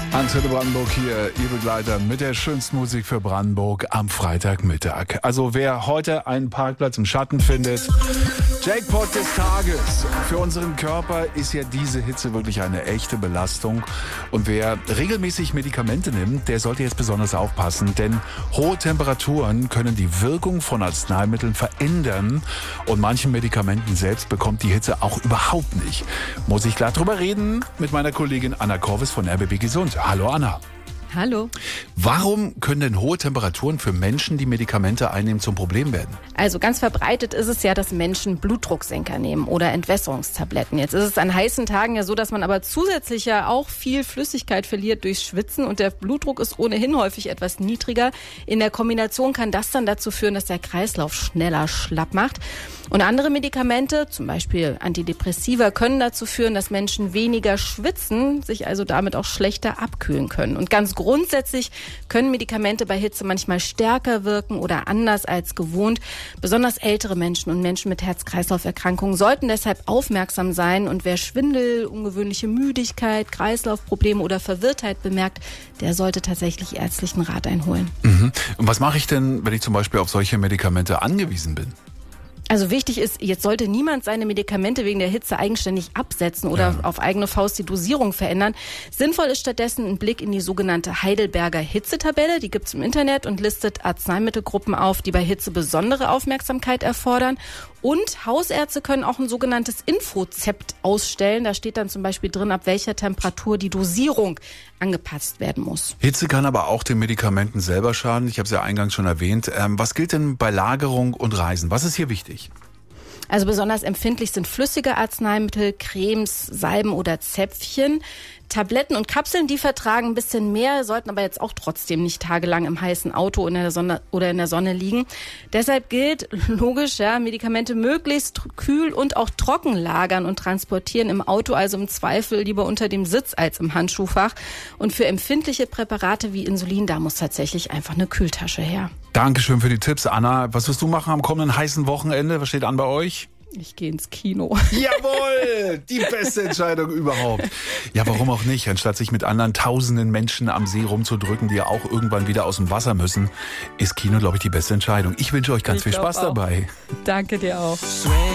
Antenne Brandenburg hier, Ihr Begleiter mit der schönsten Musik für Brandenburg am Freitagmittag. Also wer heute einen Parkplatz im Schatten findet, Jackpot des Tages. Für unseren Körper ist ja diese Hitze wirklich eine echte Belastung. Und wer regelmäßig Medikamente nimmt, der sollte jetzt besonders aufpassen. Denn hohe Temperaturen können die Wirkung von Arzneimitteln verändern. Und manchen Medikamenten selbst bekommt die Hitze auch überhaupt nicht. Muss ich klar drüber reden mit meiner Kollegin Anna Korvis von RBB Gesund. Hallo Anna. Hallo. Warum können denn hohe Temperaturen für Menschen, die Medikamente einnehmen, zum Problem werden? Also ganz verbreitet ist es ja, dass Menschen Blutdrucksenker nehmen oder Entwässerungstabletten. Jetzt ist es an heißen Tagen ja so, dass man aber zusätzlich ja auch viel Flüssigkeit verliert durch Schwitzen und der Blutdruck ist ohnehin häufig etwas niedriger. In der Kombination kann das dann dazu führen, dass der Kreislauf schneller schlapp macht. Und andere Medikamente, zum Beispiel Antidepressiva, können dazu führen, dass Menschen weniger schwitzen, sich also damit auch schlechter abkühlen können. Und ganz grundsätzlich können Medikamente bei Hitze manchmal stärker wirken oder anders als gewohnt. Besonders ältere Menschen und Menschen mit Herz-Kreislauf-Erkrankungen sollten deshalb aufmerksam sein. Und wer Schwindel, ungewöhnliche Müdigkeit, Kreislaufprobleme oder Verwirrtheit bemerkt, der sollte tatsächlich ärztlichen Rat einholen. Mhm. Und was mache ich denn, wenn ich zum Beispiel auf solche Medikamente angewiesen bin? Also wichtig ist, jetzt sollte niemand seine Medikamente wegen der Hitze eigenständig absetzen oder auf eigene Faust die Dosierung verändern. Sinnvoll ist stattdessen ein Blick in die sogenannte Heidelberger Hitzetabelle. Die gibt's im Internet und listet Arzneimittelgruppen auf, die bei Hitze besondere Aufmerksamkeit erfordern. Und Hausärzte können auch ein sogenanntes Infozept ausstellen. Da steht dann zum Beispiel drin, ab welcher Temperatur die Dosierung angepasst werden muss. Hitze kann aber auch den Medikamenten selber schaden. Ich habe es ja eingangs schon erwähnt. Was gilt denn bei Lagerung und Reisen? Was ist hier wichtig? Also besonders empfindlich sind flüssige Arzneimittel, Cremes, Salben oder Zäpfchen. Tabletten und Kapseln, die vertragen ein bisschen mehr, sollten aber jetzt auch trotzdem nicht tagelang im heißen Auto in der Sonne oder in der Sonne liegen. Deshalb gilt, logisch, Medikamente möglichst kühl und auch trocken lagern und transportieren im Auto, also im Zweifel lieber unter dem Sitz als im Handschuhfach. Und für empfindliche Präparate wie Insulin, da muss tatsächlich einfach eine Kühltasche her. Dankeschön für die Tipps, Anna. Was wirst du machen am kommenden heißen Wochenende? Was steht an bei euch? Ich gehe ins Kino. Jawohl, die beste Entscheidung überhaupt. Ja, warum auch nicht? Anstatt sich mit anderen tausenden Menschen am See rumzudrücken, die ja auch irgendwann wieder aus dem Wasser müssen, ist Kino, glaube ich, die beste Entscheidung. Ich wünsche euch ganz viel Spaß dabei. Danke dir auch.